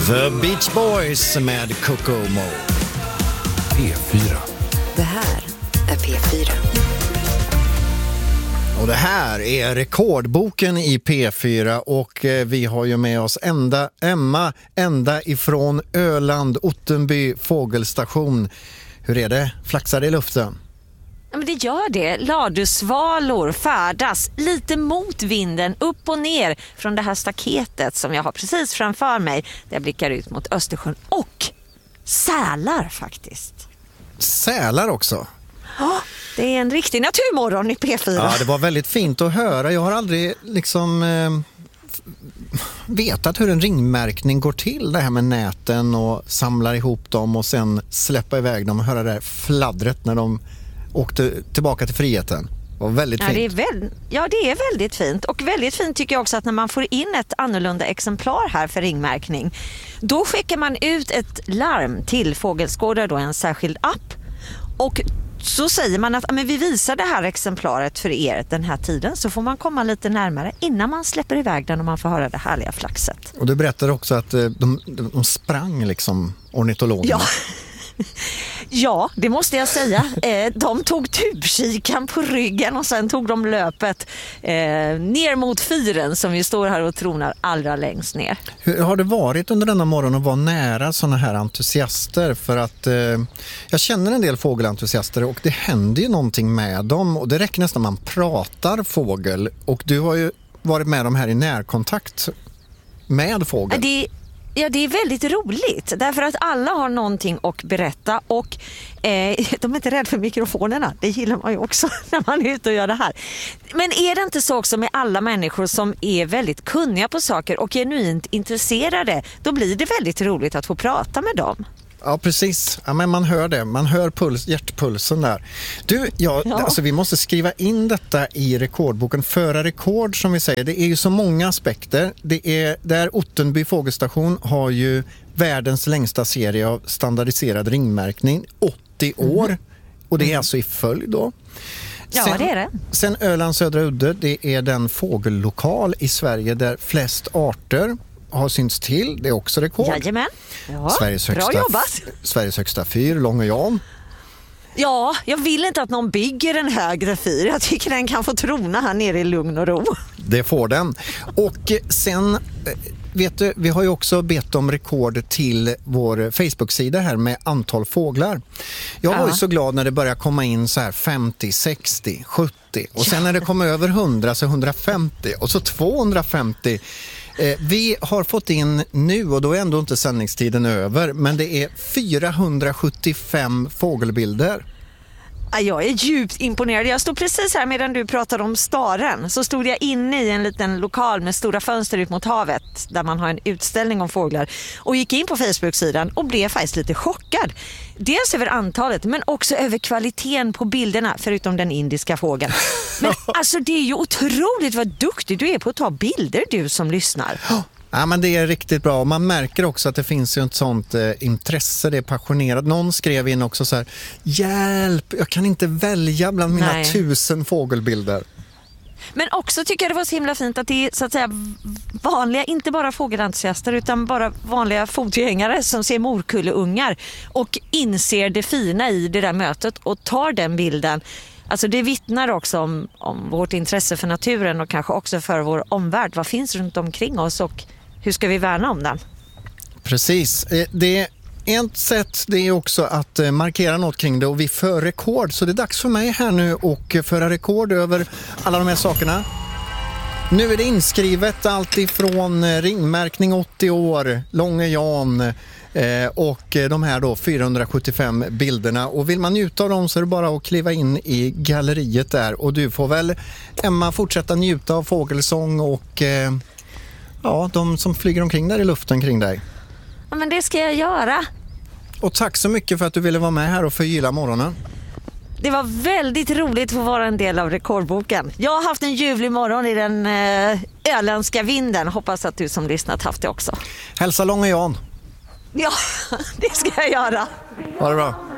The Beach Boys med Kokomo. P4. Det här är P4. Och det här är rekordboken i P4 och vi har ju med oss Emma ända ifrån Öland, Ottenby fågelstation. Hur är det? Flaxar det i luften? Ja, men det gör det. Ladusvalor färdas lite mot vinden upp och ner från det här staketet som jag har precis framför mig. Där jag blickar ut mot Östersjön. Och sälar faktiskt. Sälar också? Ja, det är en riktig naturmorgon i P4. Ja, det var väldigt fint att höra. Jag har aldrig vetat hur en ringmärkning går till, det här med näten och samlar ihop dem och sen släppa iväg dem och höra det här fladdret när de åkte tillbaka till friheten. Det var väldigt fint. Det är väldigt fint. Och väldigt fint tycker jag också att när man får in ett annorlunda exemplar här för ringmärkning, då skickar man ut ett larm till Fågelskådare, då en särskild app. Och så säger man att men vi visar det här exemplaret för er den här tiden, så får man komma lite närmare innan man släpper iväg den och man får höra det härliga flaxet. Och du berättade också att de sprang liksom, ornitologerna. Ja. Ja, det måste jag säga. De tog tubkikan på ryggen och sen tog de löpet ner mot fyren som vi står här och tronar allra längst ner. Hur har det varit under denna morgon att vara nära sådana här entusiaster? För att jag känner en del fågelentusiaster och det händer ju någonting med dem och det räcker nästan man pratar fågel, och du har ju varit med dem här i närkontakt med fågel. Ja, det är väldigt roligt därför att alla har någonting att berätta och de är inte rädda för mikrofonerna. Det gillar man ju också när man är ute och gör det här. Men är det inte så också med alla människor som är väldigt kunniga på saker och genuint intresserade, då blir det väldigt roligt att få prata med dem. Ja, precis. Ja, men man hör det. Man hör hjärtpulsen där. Du, alltså vi måste skriva in detta i rekordboken. Föra rekord, som vi säger. Det är ju så många aspekter. Där Ottenby fågelstation har ju världens längsta serie av standardiserad ringmärkning. 80 år. Och det är alltså i följd då. Ja, det är det. Sen Öland Södra Udde, det är den fågellokal i Sverige där flest arter har synts till. Det är också rekord. Jajamän. Ja, bra jobbat. Sveriges högsta fyr, Långe Jan. Ja, jag vill inte att någon bygger en högre fyr. Jag tycker den kan få trona här nere i lugn och ro. Det får den. Och sen, vet du, vi har ju också bett om rekord till vår Facebook-sida här med antal fåglar. Jag var ju så glad när det började komma in så här 50, 60, 70. Och sen när det kom över 100 så 150 och så 250. Vi har fått in nu, och då är ändå inte sändningstiden över, men det är 475 fågelbilder. Jag är djupt imponerad. Jag stod precis här medan du pratade om staren. Så stod jag inne i en liten lokal med stora fönster ut mot havet där man har en utställning om fåglar. Och gick in på Facebook-sidan och blev faktiskt lite chockad. Dels över antalet men också över kvaliteten på bilderna, förutom den indiska fågeln. Men alltså det är ju otroligt vad duktig du är på att ta bilder, du som lyssnar. Ja, men det är riktigt bra. Man märker också att det finns ju ett sånt intresse, det är passionerat. Någon skrev in också så här: hjälp, jag kan inte välja bland mina 1000 fågelbilder. Men också tycker jag det var så himla fint att det är så att säga vanliga, inte bara fågelentusiaster utan bara vanliga fotgängare som ser morkulleungar och inser det fina i det där mötet och tar den bilden. Alltså det vittnar också om vårt intresse för naturen och kanske också för vår omvärld. Vad finns runt omkring oss och hur ska vi värna om den? Precis. Det är ett sätt, det är också att markera något kring det, och vi för rekord. Så det är dags för mig här nu och föra rekord över alla de här sakerna. Nu är det inskrivet allt ifrån ringmärkning 80 år, Långe Jan och de här då 475 bilderna. Och vill man njuta av dem så är det bara att kliva in i galleriet där. Och du får väl, Emma, fortsätta njuta av fågelsång och de som flyger omkring där i luften kring dig. Ja, men det ska jag göra. Och tack så mycket för att du ville vara med här och förgylla morgonen. Det var väldigt roligt att få vara en del av rekordboken. Jag har haft en ljuvlig morgon i den öländska vinden. Hoppas att du som lyssnat haft det också. Hälsa Långe Jan. Ja, det ska jag göra. Ha det bra.